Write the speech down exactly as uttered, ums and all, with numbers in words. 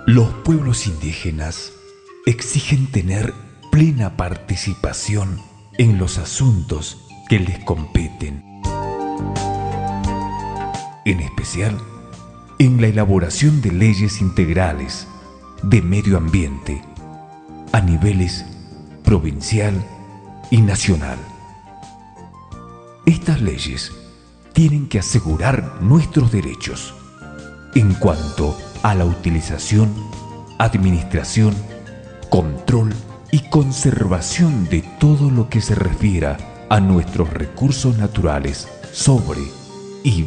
Los pueblos indígenas exigen tener plena participación en los asuntos que les competen, en especial en la elaboración de leyes integrales de medio ambiente a niveles provincial y nacional. Estas leyes tienen que asegurar nuestros derechos en cuanto a la utilización, administración, control y conservación de todo lo que se refiera a nuestros recursos naturales sobre y